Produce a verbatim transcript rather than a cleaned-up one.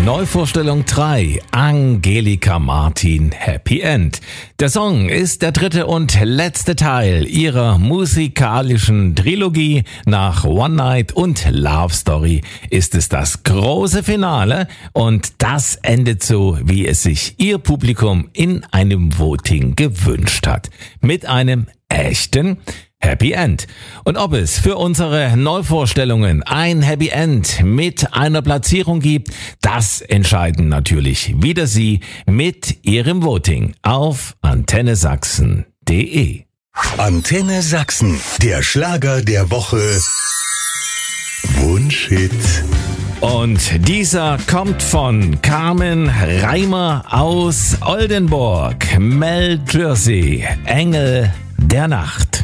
Neuvorstellung drei, Angelika Martin, Happy End. Der Song ist der dritte und letzte Teil ihrer musikalischen Trilogie. Nach One Night und Love Story ist es das große Finale und das endet so, wie es sich ihr Publikum in einem Voting gewünscht hat. Mit einem echten Happy End. Und ob es für unsere Neuvorstellungen ein Happy End mit einer Platzierung gibt, das entscheiden natürlich wieder Sie mit Ihrem Voting auf antenne sachsen punkt de. Antenne Sachsen, der Schlager der Woche. Wunschhit. Und dieser kommt von Carmen Reimer aus Oldenburg, Mel Jersey, Engel der Nacht.